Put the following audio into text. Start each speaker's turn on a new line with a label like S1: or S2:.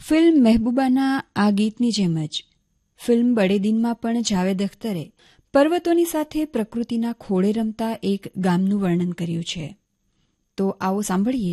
S1: Film મહેબૂબાના આ ગીતની જેમ જ ફિલ્મ બડે દિનમાં પણ જાવેદ અખ્તરે પર્વતોની સાથે પ્રકૃતિના ખોળે રમતા એક ગામનું વર્ણન કર્યું છે. તો આવો સાંભળીએ